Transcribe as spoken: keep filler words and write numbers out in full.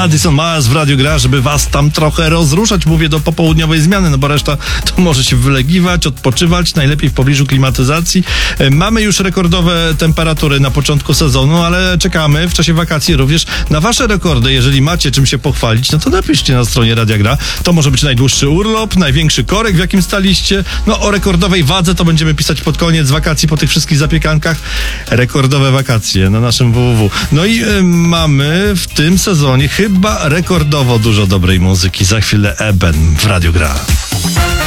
Madison Miles w Radiu Gra, żeby was tam trochę rozruszać, mówię do popołudniowej zmiany, no bo reszta to może się wylegiwać, odpoczywać, najlepiej w pobliżu klimatyzacji. Mamy już rekordowe temperatury na początku sezonu, ale czekamy w czasie wakacji również na wasze rekordy. Jeżeli macie czym się pochwalić, no to napiszcie na stronie Radia Gra. To może być najdłuższy urlop, największy korek, w jakim staliście. No o rekordowej wadze to będziemy pisać pod koniec wakacji, po tych wszystkich zapiekankach. Rekordowe wakacje na naszym w w w. No i y, mamy w tym sezonie chyba rekordowo dużo dobrej muzyki. Za chwilę Eben w Radiu Gra.